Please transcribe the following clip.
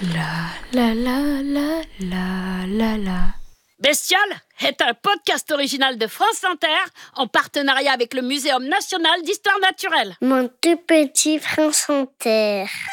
La la la la la la la. Bestial est un podcast original de France Inter en partenariat avec le Muséum national d'histoire naturelle. Mon tout petit France Inter.